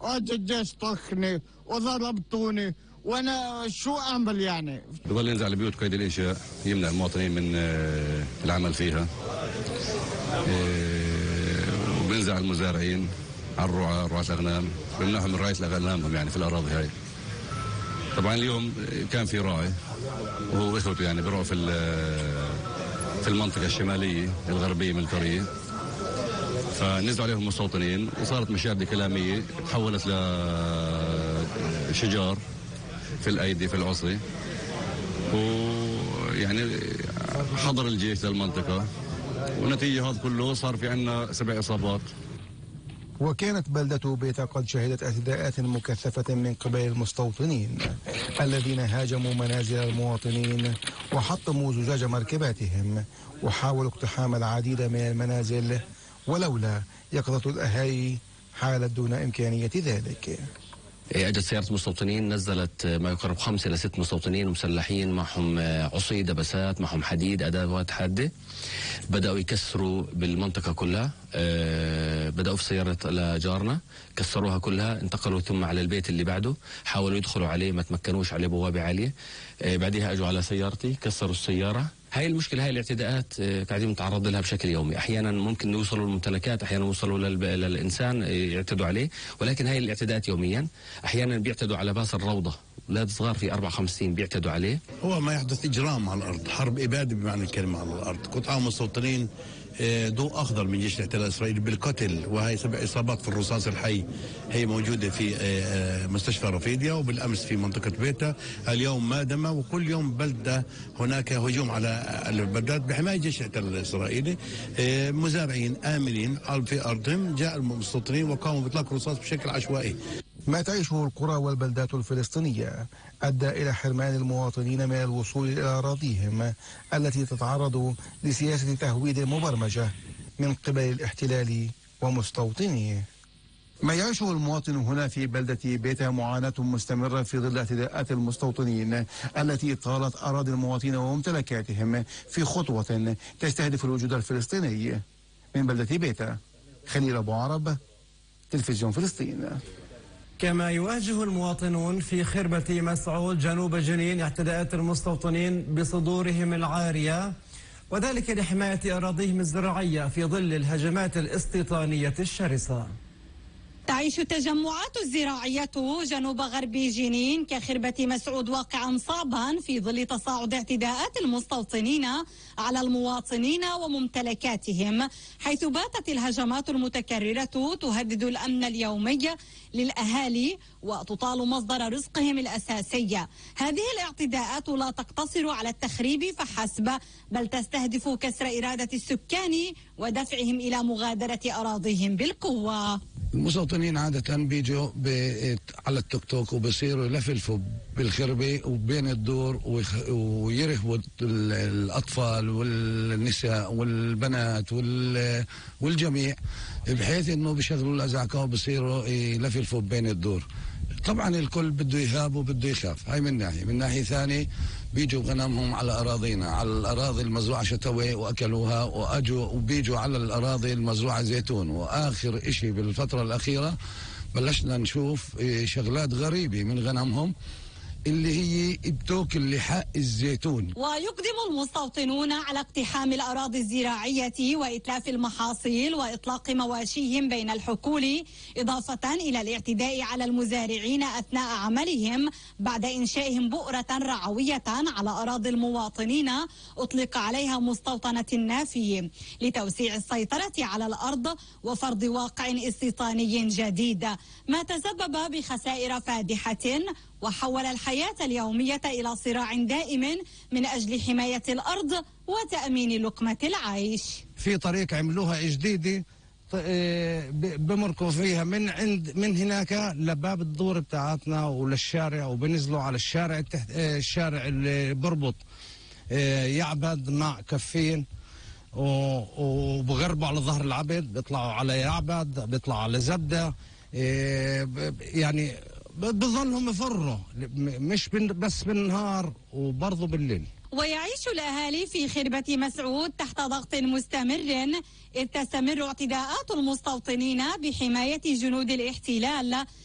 واجى الجيش طخني وضربتوني، وانا شو اعمل يعني؟ بضل ينزل على البيوت قيد الانشاء، يمنع المواطنين من العمل فيها، وبينزل على المزارعين، على رعاة الاغنام، بيمنعهم من رعاية اغنامهم يعني في الاراضي هاي. طبعا اليوم كان في راعي وهو اخوته يعني بيروحوا في المنطقة الشمالية الغربية من القرية، فنزلوا عليهم مستوطنين وصارت مشادة كلامية تحولت لشجار في الأيدي في العصي، ويعني حضر الجيش للمنطقة، ونتيجة هذا كله صار في عنا 7 إصابات. وكانت بلدة بيتا قد شهدت اعتداءات مكثفة من قبل المستوطنين الذين هاجموا منازل المواطنين وحطموا زجاج مركباتهم وحاولوا اقتحام العديد من المنازل، ولولا يقظة الأهالي حالت دون إمكانية ذلك. اجت سيارة مستوطنين، نزلت ما يقرب 5 إلى 6 مستوطنين مسلحين، معهم عصي، دبسات، معهم حديد، ادوات حاده. بداوا يكسروا بالمنطقه كلها، بداوا في سياره لجارنا كسروها كلها، انتقلوا ثم على البيت اللي بعده، حاولوا يدخلوا عليه ما تمكنوش، عليه بوابه عاليه. بعدها اجوا على سيارتي كسروا السياره. هاي المشكله، هاي الاعتداءات قاعدين نتعرض لها بشكل يومي، احيانا ممكن يوصلوا للممتلكات، احيانا يوصلوا للانسان يعتدوا عليه، ولكن هاي الاعتداءات يوميا. احيانا بيعتدوا على باس الروضه، اولاد صغار في 4-5 سنين بيعتدوا عليه. هو ما يحدث اجرام على الارض، حرب اباده بمعنى الكلمه على الارض. قطاع مستوطنين ضوء اخضر من جيش الاحتلال الاسرائيلي بالقتل، وهي 7 اصابات في الرصاص الحي هي موجوده في مستشفى رفيديا، وبالامس في منطقه بيتا، اليوم مادمه، وكل يوم بلده هناك هجوم على البلدات بحمايه جيش الاحتلال الاسرائيلي. مزارعين امنين في ارضهم، جاء المستوطنين وقاموا باطلاق الرصاص بشكل عشوائي. ما تعيشه القرى والبلدات الفلسطينية أدى إلى حرمان المواطنين من الوصول إلى أراضيهم التي تتعرض لسياسة تهويد مبرمجة من قبل الاحتلال ومستوطنيه. ما يعيشه المواطن هنا في بلدة بيتا معاناة مستمرة في ظل اعتداءات المستوطنين التي طالت أراضي المواطنين وممتلكاتهم في خطوة تستهدف الوجود الفلسطيني. من بلدة بيتا، خليل أبو عرب، تلفزيون فلسطين. كما يواجه المواطنون في خربة مسعود جنوب جنين اعتداءات المستوطنين بصدورهم العارية، وذلك لحماية أراضيهم الزراعية في ظل الهجمات الاستيطانية الشرسة. تعيش التجمعات الزراعية جنوب غرب جنين كخربة مسعود واقعا صعبا في ظل تصاعد اعتداءات المستوطنين على المواطنين وممتلكاتهم، حيث باتت الهجمات المتكررة تهدد الأمن اليومي للأهالي وتطال مصدر رزقهم الأساسي. هذه الاعتداءات لا تقتصر على التخريب فحسب، بل تستهدف كسر إرادة السكان ودفعهم إلى مغادرة أراضيهم بالقوة. المستوطنين عادة بيجوا على التوك توك وبصيروا يلفلفوا بالخربة وبين الدور ويرهبوا الأطفال والنساء والبنات والجميع، بحيث انه بيشغلوا الأزعكة وبصيروا يلفلفوا بين الدور. طبعا الكل بده يهاب وبده يخاف، هاي من ناحية. من ناحية ثانية بيجوا غنمهم على أراضينا، على الأراضي المزروعة شتوي وأكلوها، وأجوا وبيجوا على الأراضي المزروعة زيتون. وآخر إشي بالفترة الأخيرة بلشنا نشوف شغلات غريبة من غنمهم اللي هي بتاكل لحاء الزيتون. ويقدم المستوطنون على اقتحام الأراضي الزراعية وإتلاف المحاصيل وإطلاق مواشيهم بين الحقول، إضافة إلى الاعتداء على المزارعين أثناء عملهم بعد إنشائهم بؤرة رعوية على أراضي المواطنين أطلق عليها مستوطنة النافي لتوسيع السيطرة على الأرض وفرض واقع استيطاني جديد، ما تسبب بخسائر فادحة وحول الحياة اليومية إلى صراع دائم من أجل حماية الأرض وتأمين لقمة العيش. في طريق عملوها جديدة بمركوا فيها من هناك لباب الدور بتاعتنا وللشارع، وبنزلوا على الشارع الشارع اللي بربط يعبد مع كفين، وبغربوا على ظهر العبد، بيطلعوا على يعبد، بيطلعوا على زبدة، يعني بظلهم يفروا مش بس بالنهار وبرضه بالليل. ويعيش الأهالي في خربة مسعود تحت ضغط مستمر، إذ تستمر اعتداءات المستوطنين بحماية جنود الاحتلال